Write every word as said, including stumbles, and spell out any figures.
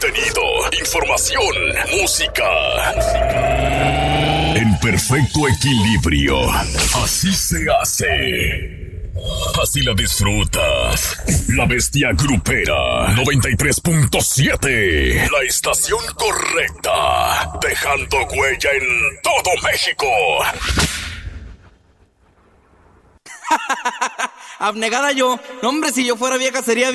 contenido, información, música. En perfecto equilibrio. Así se hace. Así la disfrutas. La Bestia Grupera noventa y tres punto siete. La estación correcta. Dejando huella en todo México. Abnegada yo. No, hombre, si yo fuera vieja sería